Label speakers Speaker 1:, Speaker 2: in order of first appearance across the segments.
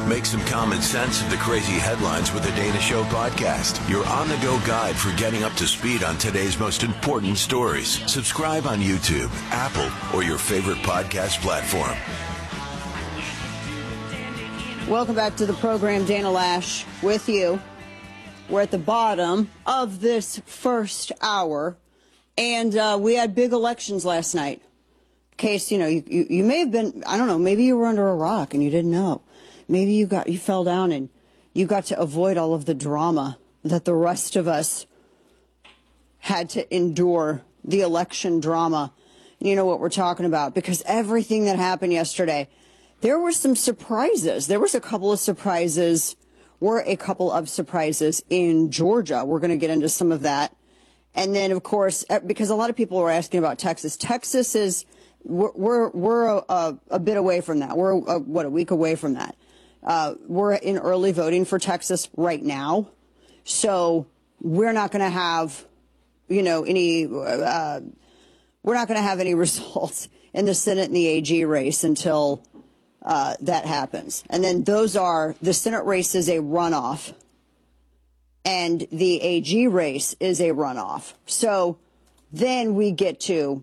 Speaker 1: Make some common sense of the crazy headlines with the Dana Show podcast. Your on-the-go guide for getting up to speed on today's most important stories. Subscribe on YouTube, Apple, or your favorite podcast platform.
Speaker 2: Welcome back to the program. Dana Loesch with you. We're at the bottom of this first hour, and we had big elections last night. In case, you may have been, I don't know, maybe you were under a rock and you didn't know. Maybe you fell down and you got to avoid all of the drama that the rest of us had to endure, the election drama. You know what we're talking about, because everything that happened yesterday, there were some surprises. There was a couple of surprises in Georgia. We're going to get into some of that. And then, of course, because a lot of people were asking about Texas. Texas is, we're a bit away from that. We're, a week away from that. We're in early voting for Texas right now. So we're not going to have, any, we're not going to have any results in the Senate and the AG race until that happens. And then the Senate race is a runoff and the AG race is a runoff. So then we go to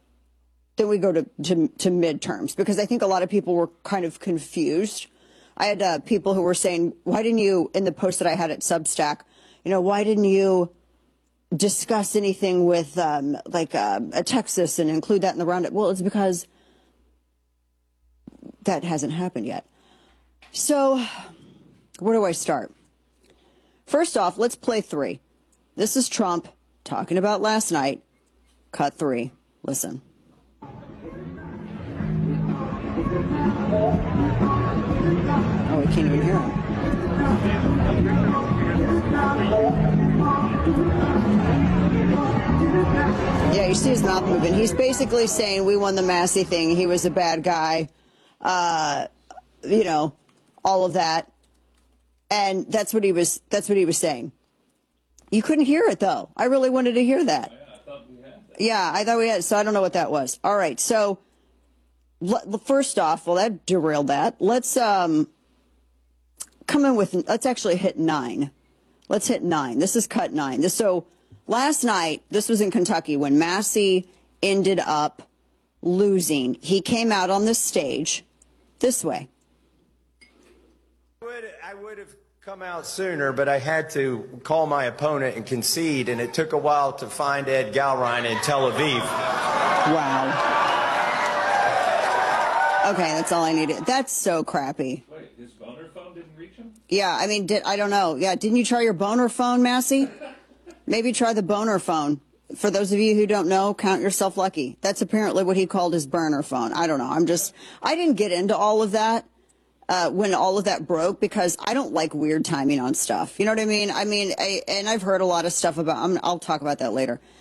Speaker 2: midterms, because I think a lot of people were kind of confused. I had people who were saying, why didn't you, in the post that I had at Substack, why didn't you discuss anything with Texas and include that in the roundup? Well, it's because that hasn't happened yet. So where do I start? First off, let's play 3. This is Trump talking about last night. Cut 3. Listen. Oh, we can't even hear him. Yeah, you see his mouth moving. He's basically saying we won the Massey thing. He was a bad guy. All of that. And that's what he was saying. You couldn't hear it, though. I really wanted to hear that. Yeah, I thought we had. So I don't know what that was. All right. So first off, that derailed that. Let's come in with, let's actually hit 9. Let's hit 9. This is cut 9. So last night, this was in Kentucky when Massey ended up losing. He came out on the stage this way.
Speaker 3: I would have come out sooner, but I had to call my opponent and concede, and it took a while to find Ed Galrein in Tel Aviv.
Speaker 2: Wow. Okay, that's all I needed. That's so crappy.
Speaker 4: Wait, his boner phone didn't reach him?
Speaker 2: Yeah, I mean, I don't know. Yeah, didn't you try your boner phone, Massey? Maybe try the boner phone. For those of you who don't know, count yourself lucky. That's apparently what he called his burner phone. I don't know. I didn't get into all of that when all of that broke, because I don't like weird timing on stuff. You know what I mean? And I've heard a lot of stuff about, I'll talk about that later.